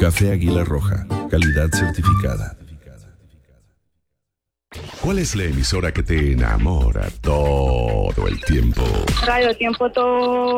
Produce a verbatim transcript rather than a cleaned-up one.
Café Águila Roja, calidad certificada. ¿Cuál es la emisora que te enamora todo el tiempo? Radio Tiempo todo.